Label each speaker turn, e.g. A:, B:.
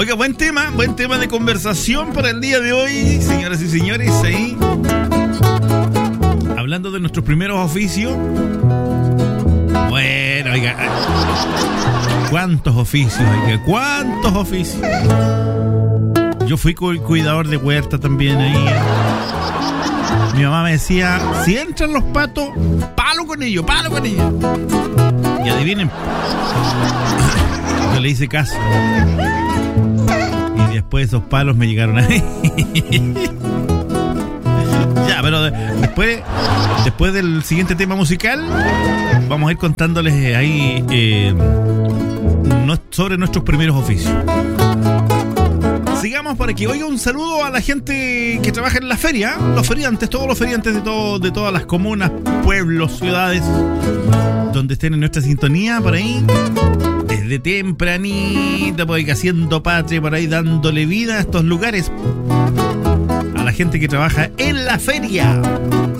A: Oiga, buen tema de conversación para el día de hoy, señoras y señores, ahí. Hablando de nuestros primeros oficios. Bueno, oiga, ¿cuántos oficios? Oiga, ¿cuántos oficios? Yo fui cuidador de huerta también ahí. Mi mamá me decía, si entran los patos, palo con ellos. Y adivinen, yo le hice caso. Y después esos palos me llegaron ahí. Ya, pero después del siguiente tema musical, vamos a ir contándoles ahí sobre nuestros primeros oficios. Sigamos por aquí. Oiga, un saludo a la gente que trabaja en la feria, los feriantes, todos los feriantes de todas las comunas, pueblos, ciudades, donde estén en nuestra sintonía por ahí. Desde tempranito, pues, haciendo patria, por ahí dándole vida a estos lugares. A la gente que trabaja en la feria.